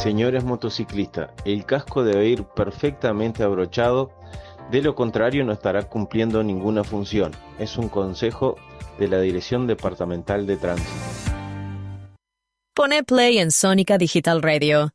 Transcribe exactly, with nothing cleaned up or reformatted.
Señores motociclistas, el casco debe ir perfectamente abrochado, de lo contrario no estará cumpliendo ninguna función. Es un consejo de la Dirección Departamental de Tránsito. Pone play en Sónica Digital Radio